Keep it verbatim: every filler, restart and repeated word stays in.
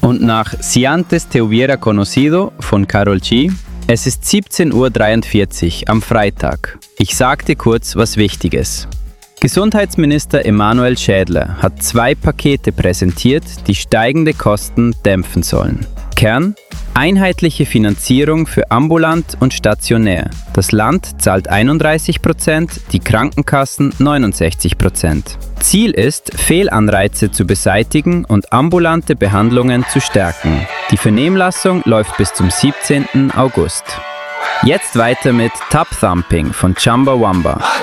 Und nach Si antes te hubiera conocido von Karol G. Es ist siebzehn Uhr dreiundvierzig am Freitag. Ich sag dir kurz was Wichtiges. Gesundheitsminister Emanuel Schädler hat zwei Pakete präsentiert, die steigende Kosten dämpfen sollen. Kern: einheitliche Finanzierung für ambulant und stationär. Das Land zahlt einunddreißig Prozent, die Krankenkassen neunundsechzig Prozent. Ziel ist, Fehlanreize zu beseitigen und ambulante Behandlungen zu stärken. Die Vernehmlassung läuft bis zum siebzehnten August. Jetzt weiter mit Tub Thumping von Chumbawamba.